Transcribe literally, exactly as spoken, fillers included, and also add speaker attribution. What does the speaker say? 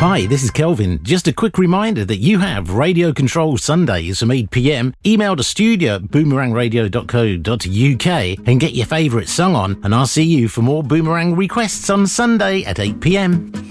Speaker 1: Hi, this is Kelvin. Just a quick reminder that you have Radio Control Sundays from eight p m. Email to studio at boomerang radio dot co dot u k and get your favourite song on, and I'll see you for more Boomerang requests on Sunday at eight p m.